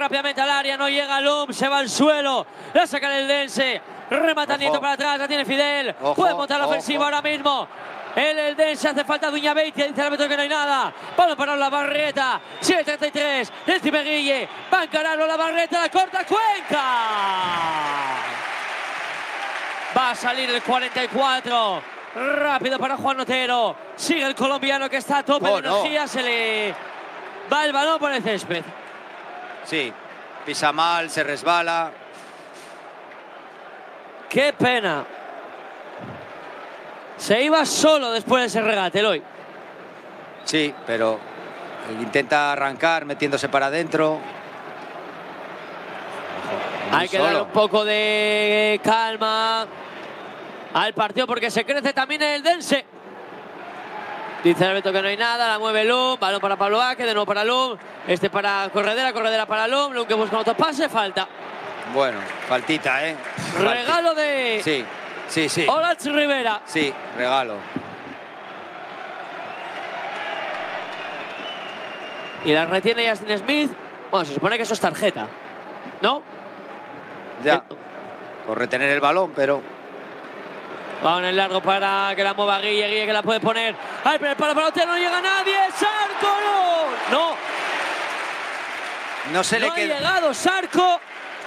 rápidamente al área, no llega Lum, se va al suelo, la saca el Eldense, remata Nieto para atrás, la tiene Fidel, puede montar la ofensiva ahora mismo. El Eldense, hace falta Duña Beitia, dice el árbitro que no hay nada. Balón para la Barreta, 7-33, encima Guille, va a encararlo la Barreta, la corta Cuenca. Va a salir el 44, rápido para Juan Otero, sigue el colombiano que está a tope de energía, se le va el balón por el césped. Sí, pisa mal, se resbala. Qué pena. Se iba solo después de ese regate, Eloy. Sí, pero intenta arrancar metiéndose para adentro. Hay que darle un poco de calma al partido porque se crece también el Eldense. Dice el árbitro que no hay nada, la mueve Lum, balón para Pablo Aque, de nuevo para Lum, este para Corredera, Corredera para Lum, Lum que busca otro pase, falta. Bueno, faltita, ¿eh? Regalo de... Sí, sí, sí. Olach Rivera. Sí, regalo. Y la retiene Justin Smith. Bueno, se supone que eso es tarjeta, ¿no? Ya, por retener el balón, pero... Va en el largo para que la mueva Guille, Guille que la puede poner. ¡Ay, pero el palo para Otero! ¡No llega nadie! ¡Sarco no! ¡No! No se le queda. Ha llegado Sarco.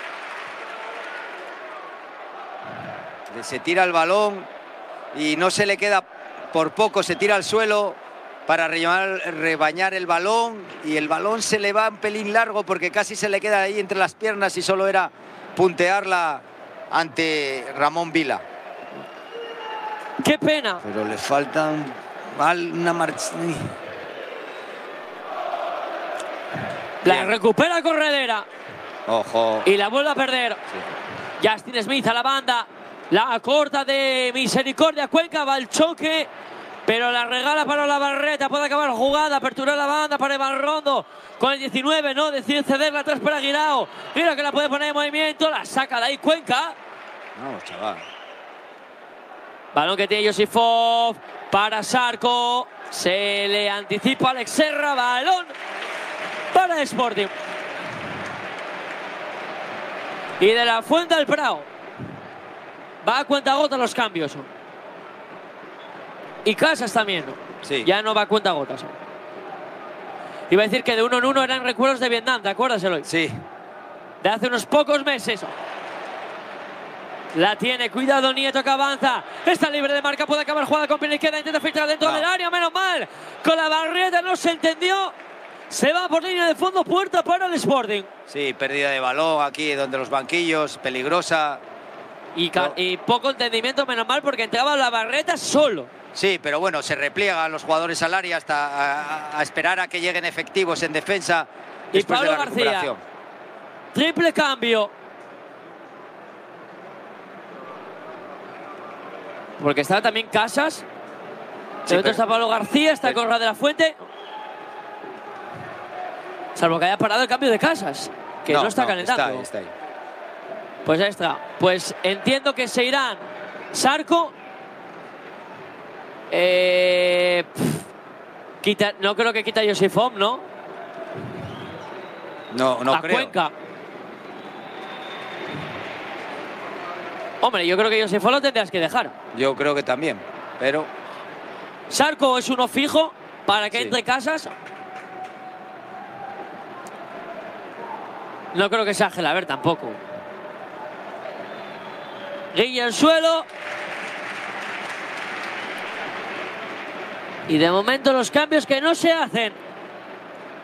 Se tira el balón y no se le queda por poco, se tira al suelo para rebañar el balón y el balón se le va un pelín largo porque casi se le queda ahí entre las piernas y solo era puntearla ante Ramón Vila. ¡Qué pena! Pero le faltan una marcha. La recupera Corredera. Ojo. Y la vuelve a perder. Sí. Justin Smith a la banda. La corta de Misericordia. Cuenca va al choque. Pero la regala para la Barreta. Puede acabar jugada. Apertura la banda para Iván Rondo. Con el 19, ¿no? Decide cederla atrás para Guirao. Guirao que la puede poner en movimiento. La saca de ahí Cuenca. No, chaval. Balón que tiene Josifov para Sarco. Se le anticipa Alex Serra. Balón para Sporting. Y de la Fuente al Prado. Va a cuentagotas los cambios. Y Casas también. Sí. Ya no va a cuentagotas. Iba a decir que de 1 en 1 eran recuerdos de Vietnam, ¿te acuerdas, Eloy? Sí. De hace unos pocos meses. La tiene, cuidado Nieto que avanza. Está libre de marca, puede acabar jugada con pierna izquierda. Intenta filtrar dentro del área, menos mal. Con la Barreta no se entendió. Se va por línea de fondo, puerta para el Sporting. Sí, pérdida de balón aquí donde los banquillos, peligrosa. Y poco entendimiento, menos mal, porque entraba la Barreta solo. Sí, pero bueno, se repliegan los jugadores al área hasta a esperar a que lleguen efectivos en defensa. Y Pablo García, triple cambio. Porque está también Casas. Sí, pero... está Pablo García, está Conrad de la Fuente. Salvo que haya parado el cambio de Casas, que no está calentando. Está ahí. Pues ya está. Pues entiendo que se irán Sarco. No creo que quita Josifov, ¿no? No a creo. Cuenca. Hombre, yo creo que Josifov lo tendrás que dejar. Yo creo que también, pero... Sarco es uno fijo para que entre Casas. No creo que sea Gelaber tampoco. Guille al suelo. Y de momento los cambios que no se hacen.